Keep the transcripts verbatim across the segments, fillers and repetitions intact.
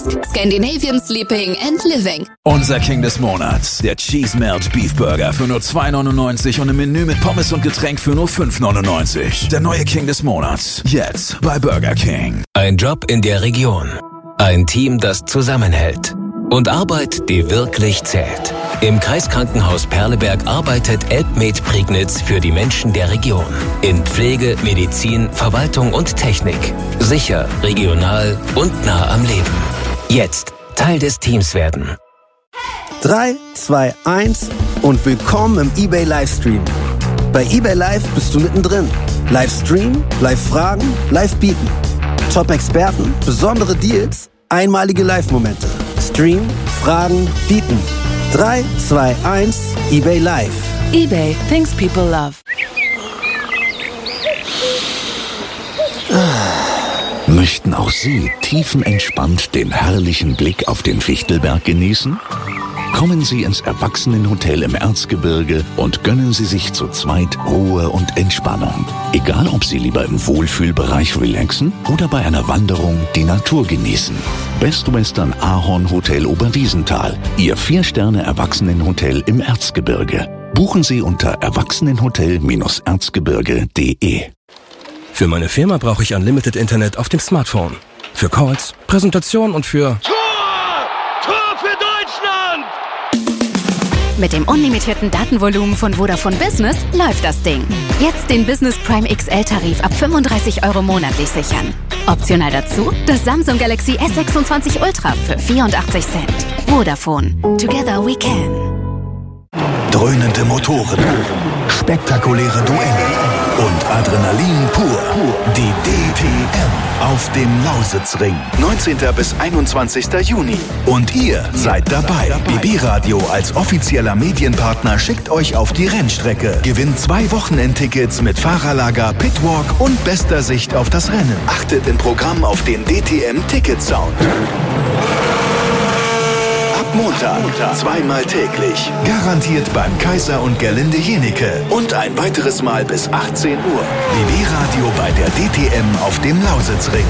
Scandinavian Sleeping and Living. Unser King des Monats, der Cheese Melt Beef Burger für nur zwei neunundneunzig und ein Menü mit Pommes und Getränk für nur fünf neunundneunzig. Der neue King des Monats, jetzt bei Burger King. Ein Job in der Region, ein Team, das zusammenhält und Arbeit, die wirklich zählt. Im Kreiskrankenhaus Perleberg arbeitet Elbmed Prignitz für die Menschen der Region. In Pflege, Medizin, Verwaltung und Technik. Sicher, regional und nah am Leben. Jetzt Teil des Teams werden. drei, zwei, eins und willkommen im eBay Livestream. Bei eBay Live bist du mittendrin. Livestream, Live-Fragen, Live-Bieten. Top-Experten, besondere Deals, einmalige Live-Momente. Stream, Fragen, Bieten. drei, zwei, eins, eBay Live. eBay, things people love. Möchten auch Sie tiefenentspannt den herrlichen Blick auf den Fichtelberg genießen? Kommen Sie ins Erwachsenenhotel im Erzgebirge und gönnen Sie sich zu zweit Ruhe und Entspannung. Egal, ob Sie lieber im Wohlfühlbereich relaxen oder bei einer Wanderung die Natur genießen. Best Western Ahorn Hotel Oberwiesenthal, Ihr Vier-Sterne-Erwachsenenhotel im Erzgebirge. Buchen Sie unter erwachsenenhotel erzgebirge punkt de. Für meine Firma brauche ich Unlimited Internet auf dem Smartphone. Für Calls, Präsentation und für... Tor! Tor für Deutschland! Mit dem unlimitierten Datenvolumen von Vodafone Business läuft das Ding. Jetzt den Business Prime X L-Tarif ab fünfunddreißig Euro monatlich sichern. Optional dazu das Samsung Galaxy S sechsundzwanzig Ultra für vierundachtzig Cent. Vodafone. Together we can. Dröhnende Motoren, spektakuläre Duelle und Adrenalin pur. Die D T M auf dem Lausitzring. neunzehnten bis einundzwanzigsten Juni. Und ihr seid dabei. B B Radio als offizieller Medienpartner schickt euch auf die Rennstrecke. Gewinnt zwei Wochenendtickets mit Fahrerlager, Pitwalk und bester Sicht auf das Rennen. Achtet im Programm auf den D T M Ticket Sound. Montag, zweimal täglich. Garantiert beim Kaiser und Gerlinde Jenecke. Und ein weiteres Mal bis achtzehn Uhr. B B Radio bei der D T M auf dem Lausitzring.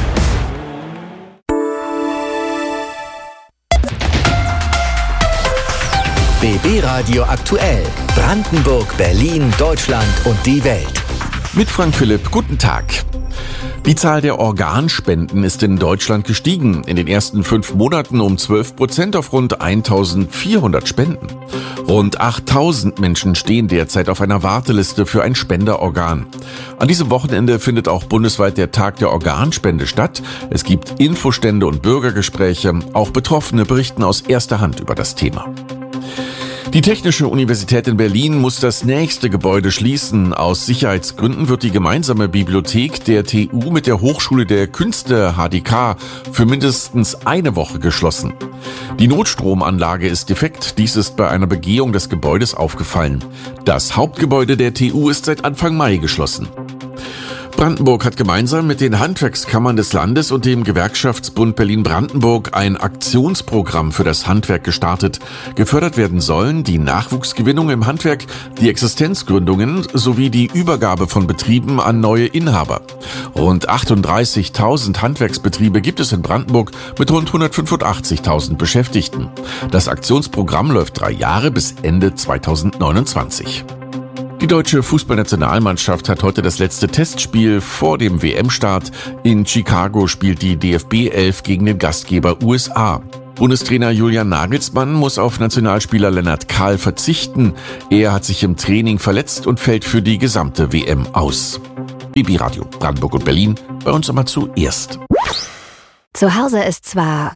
B B Radio aktuell. Brandenburg, Berlin, Deutschland und die Welt. Mit Frank Philipp, guten Tag. Die Zahl der Organspenden ist in Deutschland gestiegen. In den ersten fünf Monaten um zwölf Prozent auf rund eintausendvierhundert Spenden. Rund achttausend Menschen stehen derzeit auf einer Warteliste für ein Spenderorgan. An diesem Wochenende findet auch bundesweit der Tag der Organspende statt. Es gibt Infostände und Bürgergespräche. Auch Betroffene berichten aus erster Hand über das Thema. Die Technische Universität in Berlin muss das nächste Gebäude schließen. Aus Sicherheitsgründen wird die gemeinsame Bibliothek der T U mit der Hochschule der Künste H D K für mindestens eine Woche geschlossen. Die Notstromanlage ist defekt. Dies ist bei einer Begehung des Gebäudes aufgefallen. Das Hauptgebäude der T U ist seit Anfang Mai geschlossen. Brandenburg hat gemeinsam mit den Handwerkskammern des Landes und dem Gewerkschaftsbund Berlin-Brandenburg ein Aktionsprogramm für das Handwerk gestartet. Gefördert werden sollen die Nachwuchsgewinnung im Handwerk, die Existenzgründungen sowie die Übergabe von Betrieben an neue Inhaber. Rund achtunddreißigtausend Handwerksbetriebe gibt es in Brandenburg mit rund hundertfünfundachtzigtausend Beschäftigten. Das Aktionsprogramm läuft drei Jahre bis Ende zweitausendneunundzwanzig. Die deutsche Fußballnationalmannschaft hat heute das letzte Testspiel vor dem W M-Start. In Chicago spielt die D F B elf gegen den Gastgeber U S A. Bundestrainer Julian Nagelsmann muss auf Nationalspieler Lennart Kahl verzichten. Er hat sich im Training verletzt und fällt für die gesamte W M aus. B B Radio, Brandenburg und Berlin, bei uns immer zuerst. Zu Hause ist zwar...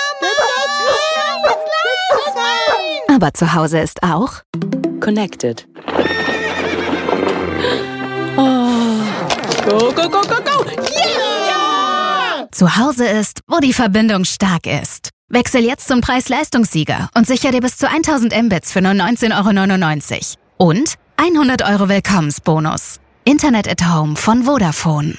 Aber zu Hause ist auch... Connected. Go, go, go, go, go! Yeah! Zu Hause ist, wo die Verbindung stark ist. Wechsel jetzt zum Preis-Leistungssieger und sicher dir bis zu tausend Mbits für nur neunzehn Euro neunundneunzig. Und hundert Euro Willkommensbonus. Internet at Home von Vodafone.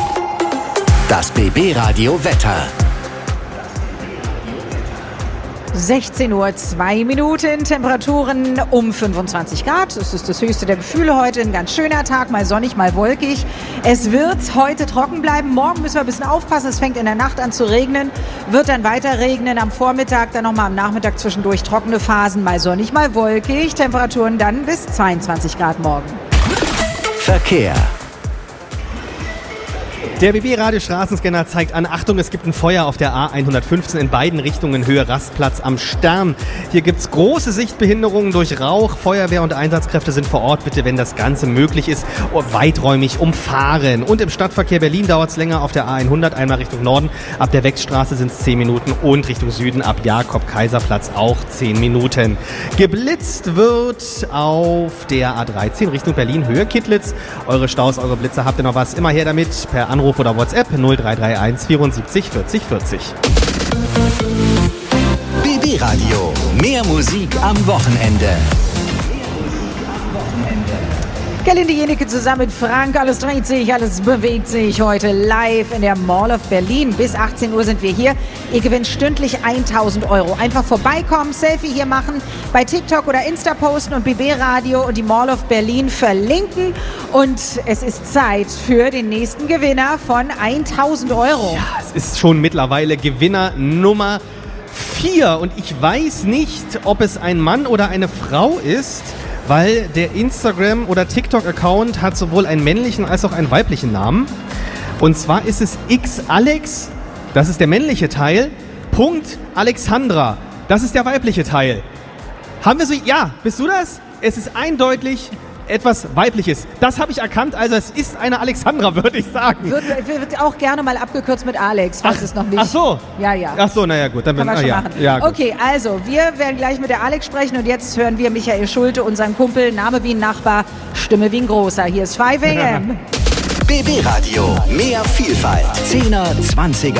Das B B Radio Wetter. sechzehn Uhr, zwei Minuten, Temperaturen um fünfundzwanzig Grad. Das ist das höchste der Gefühle heute. Ein ganz schöner Tag, mal sonnig, mal wolkig. Es wird heute trocken bleiben. Morgen müssen wir ein bisschen aufpassen. Es fängt in der Nacht an zu regnen, wird dann weiter regnen. Am Vormittag, dann nochmal am Nachmittag zwischendurch trockene Phasen, mal sonnig, mal wolkig. Temperaturen dann bis zweiundzwanzig Grad morgen. Verkehr. Der B B-Radio-Straßenscanner zeigt an, Achtung, es gibt ein Feuer auf der A hundertfünfzehn in beiden Richtungen, Höhe Rastplatz am Stern. Hier gibt es große Sichtbehinderungen durch Rauch. Feuerwehr und Einsatzkräfte sind vor Ort. Bitte, wenn das Ganze möglich ist, weiträumig umfahren. Und im Stadtverkehr Berlin dauert es länger auf der A hundert, einmal Richtung Norden. Ab der Wechsstraße sind es zehn Minuten und Richtung Süden ab Jakob-Kaiser-Platz auch zehn Minuten. Geblitzt wird auf der A dreizehn Richtung Berlin, Höhe Kittlitz. Eure Staus, eure Blitze, habt ihr noch was? Immer her damit per Anruf oder WhatsApp null drei drei eins vierundsiebzig vierzig vierzig. B B-Radio. Mehr Musik am Wochenende. Gerlinde Jenecke zusammen mit Frank. Alles dreht sich, alles bewegt sich heute live in der Mall of Berlin. Bis achtzehn Uhr sind wir hier. Ihr gewinnt stündlich tausend Euro. Einfach vorbeikommen, Selfie hier machen, bei TikTok oder Insta posten und B B-Radio und die Mall of Berlin verlinken. Und es ist Zeit für den nächsten Gewinner von tausend Euro. Ja, es ist schon mittlerweile Gewinner Nummer vier. Und ich weiß nicht, ob es ein Mann oder eine Frau ist, weil der Instagram- oder TikTok-Account hat sowohl einen männlichen als auch einen weiblichen Namen. Und zwar ist es xalex, das ist der männliche Teil, Punkt Alexandra, das ist der weibliche Teil. Haben wir so, ja, bist du das? Es ist eindeutig etwas Weibliches. Das habe ich erkannt, also es ist eine Alexandra, würde ich sagen. Wird, wird auch gerne mal abgekürzt mit Alex, falls ach, es noch nicht... Ach so. Ja, ja. Ach so, naja gut. Dann Kann bin, man ah, schon ja. machen. Ja, gut. Okay, also wir werden gleich mit der Alex sprechen und jetzt hören wir Michael Schulte, unseren Kumpel, Name wie ein Nachbar, Stimme wie ein Großer. Hier ist fünf A M. B B-Radio. Mehr Vielfalt. zehner, zwanziger